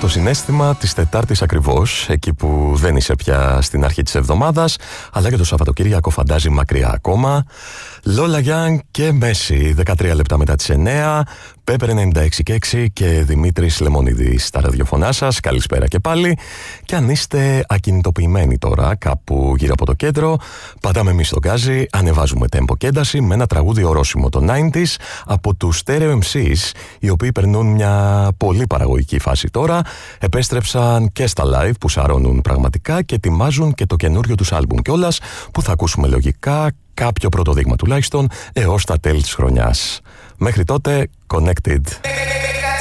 Το συναίσθημα της Τετάρτης ακριβώς, εκεί που δεν είσαι πια στην αρχή της εβδομάδας, αλλά και το Σαββατοκύριακο φαντάζει μακριά ακόμα. Λόλα Γιάνγκ και Μέση, 13 λεπτά μετά τις 9. Πέπερ 96,6 και Δημήτρης Λεμονίδης στα ραδιοφωνά σας. Καλησπέρα και πάλι. Και αν είστε ακινητοποιημένοι τώρα κάπου γύρω από το κέντρο, πατάμε εμείς στον γκάζι, ανεβάζουμε τέμπο και ένταση με ένα τραγούδι ορόσημο των 90s από τους Stereo MCs, οι οποίοι περνούν μια πολύ παραγωγική φάση τώρα. Επέστρεψαν και στα live που σαρώνουν πραγματικά και ετοιμάζουν και το καινούριο τους άλμπουμ κιόλας, που θα ακούσουμε λογικά κάποιο πρώτο δείγμα τουλάχιστον έως τα τέλη της χρονιάς. Μέχρι τότε, Connected.